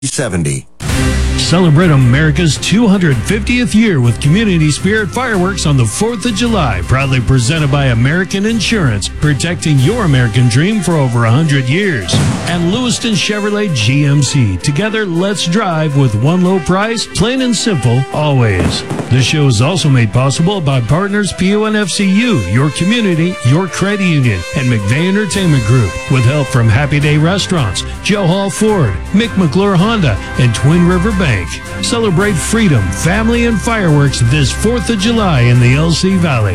70. Celebrate America's 250th year with Community Spirit Fireworks on the 4th of July, proudly presented by American Insurance, protecting your American dream for over 100 years. And Lewiston Chevrolet GMC. Together, let's drive with one low price, plain and simple, always. The show is also made possible by partners PONFCU, your community, your credit union, and McVeigh Entertainment Group, with help from Happy Day Restaurants, Joe Hall Ford, Mick McClure Honda, and Twin River Bank. Celebrate freedom, family, and fireworks this 4th of July in the LC Valley.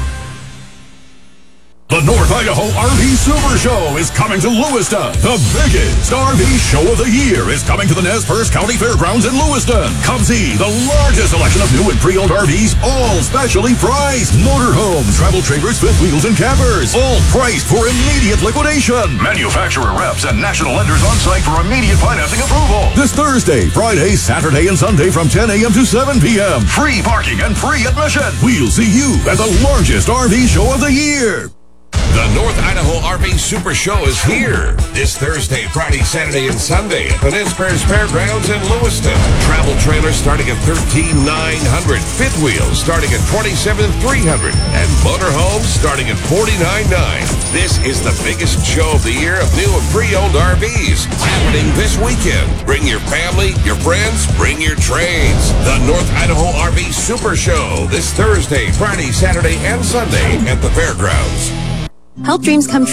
The North Idaho RV Super Show is coming to Lewiston. The biggest RV show of the year is coming to the Nez Perce County Fairgrounds in Lewiston. Come see the largest selection of new and pre-owned RVs, all specially priced. Motorhomes, travel trailers, fifth wheels, and campers, all priced for immediate liquidation. Manufacturer reps and national lenders on site for immediate financing approval. This Thursday, Friday, Saturday, and Sunday from 10 a.m. to 7 p.m. Free parking and free admission. We'll see you at the largest RV show of the year. The North Idaho RV Super Show is here this Thursday, Friday, Saturday, and Sunday at the Nez Perce Fairgrounds in Lewiston. Travel trailers starting at $13,900, fifth wheels starting at $27,300, and motorhomes starting at $49,900. This is the biggest show of the year of new and pre-owned RVs happening this weekend. Bring your family, your friends, bring your trades. The North Idaho RV Super Show this Thursday, Friday, Saturday, and Sunday at the fairgrounds. Help dreams come true.